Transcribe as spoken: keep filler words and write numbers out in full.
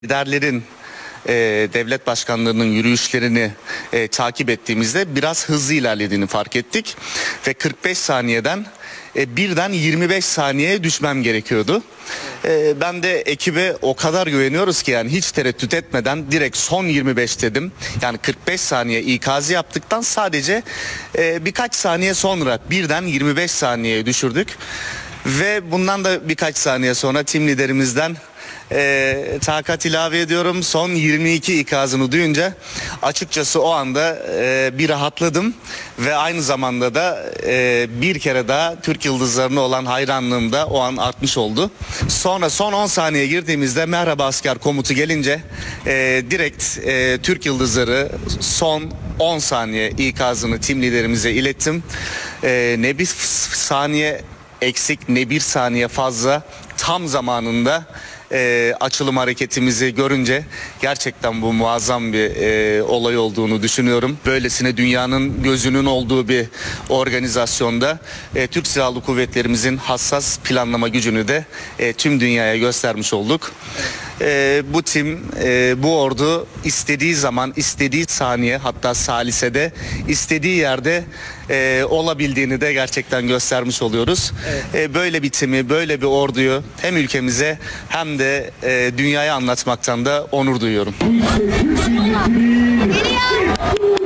Liderlerin e, devlet başkanlarının yürüyüşlerini e, takip ettiğimizde biraz hızlı ilerlediğini fark ettik. Ve kırk beş saniyeden e, birden yirmi beş saniyeye düşmem gerekiyordu. E, ben de ekibe o kadar güveniyoruz ki yani hiç tereddüt etmeden direkt son yirmi beş dedim. Yani kırk beş saniye ikazı yaptıktan sadece e, birkaç saniye sonra birden yirmi beş saniyeye düşürdük. Ve bundan da birkaç saniye sonra tim liderimizden E, takat ilave ediyorum. Son yirmi iki ikazını duyunca açıkçası o anda e, bir rahatladım ve aynı zamanda da e, bir kere daha Türk Yıldızları'na olan hayranlığım da o an artmış oldu. Sonra son on saniye girdiğimizde merhaba asker komutu gelince e, direkt e, Türk Yıldızları son on saniye ikazını tim liderimize ilettim. E, ne bir saniye eksik ne bir saniye fazla tam zamanında E, açılım hareketimizi görünce gerçekten bu muazzam bir e, olay olduğunu düşünüyorum. Böylesine dünyanın gözünün olduğu bir organizasyonda e, Türk Silahlı Kuvvetlerimizin hassas planlama gücünü de e, tüm dünyaya göstermiş olduk. E, bu tim, e, bu ordu istediği zaman, istediği saniye, hatta salisede, istediği yerde e, olabildiğini de gerçekten göstermiş oluyoruz. Evet. E, böyle bir timi, böyle bir orduyu hem ülkemize hem de e, dünyaya anlatmaktan da onur duyuyorum.